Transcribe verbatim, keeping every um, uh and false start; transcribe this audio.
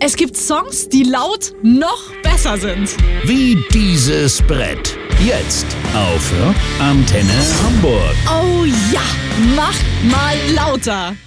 Es gibt Songs, die laut noch besser sind. Wie dieses Brett. Jetzt auf Rockantenne Hamburg. Oh ja, mach mal lauter.